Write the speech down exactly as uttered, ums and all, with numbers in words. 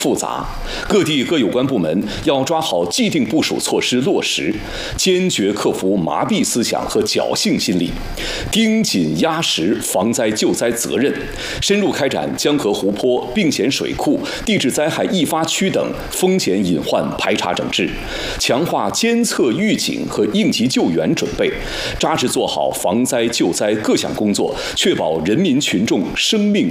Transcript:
复杂，各地各有关部门要抓好既定部署措施落实，坚决克服麻痹思想和侥幸心理，盯紧压实防灾救灾责任，深入开展江河湖泊、并险水库、地质灾害易发区等风险隐患排查整治，强化监测预警和应急救援准备，扎实做好防灾救灾各项工作，确保人民群众生命